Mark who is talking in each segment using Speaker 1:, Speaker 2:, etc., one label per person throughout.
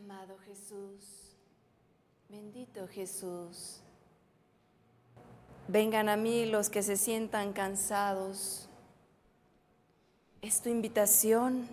Speaker 1: Amado Jesús, bendito Jesús, vengan a mí los que se sientan cansados. Es tu invitación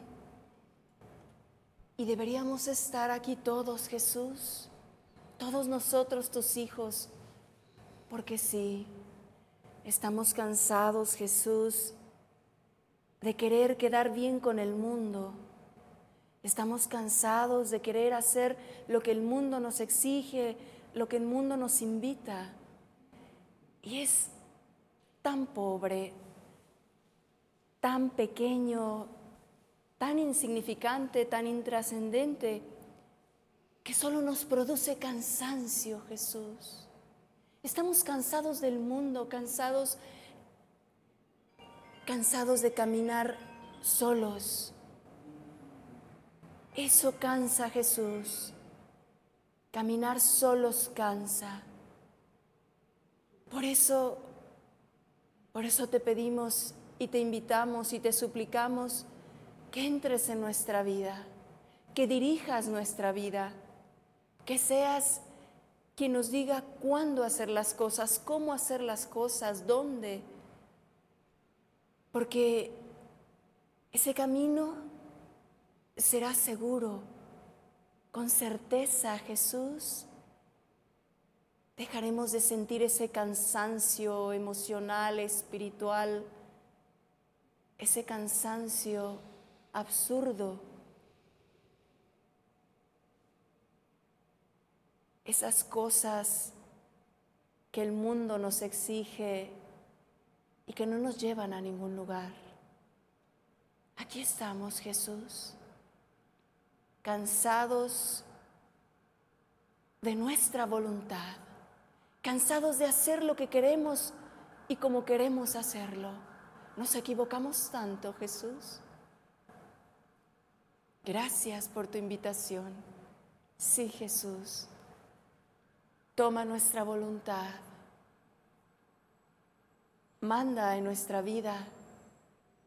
Speaker 1: y deberíamos estar aquí todos, Jesús, todos nosotros, tus hijos, porque sí, estamos cansados, Jesús, de querer quedar bien con el mundo. Estamos cansados de querer hacer lo que el mundo nos exige, lo que el mundo nos invita. Y es tan pobre, tan pequeño, tan insignificante, tan intrascendente, que solo nos produce cansancio, Jesús. Estamos cansados del mundo, cansados de caminar solos. Eso cansa, Jesús. Caminar solos cansa. Por eso te pedimos y te invitamos y te suplicamos que entres en nuestra vida, que dirijas nuestra vida, que seas quien nos diga cuándo hacer las cosas, cómo hacer las cosas, dónde. Porque ese camino será seguro, con certeza, Jesús. Dejaremos de sentir ese cansancio emocional, espiritual, ese cansancio absurdo, esas cosas que el mundo nos exige y que no nos llevan a ningún lugar. Aquí estamos, Jesús, cansados de nuestra voluntad, cansados de hacer lo que queremos y como queremos hacerlo. Nos equivocamos tanto, Jesús. Gracias por tu invitación. Sí, Jesús, toma nuestra voluntad. Manda en nuestra vida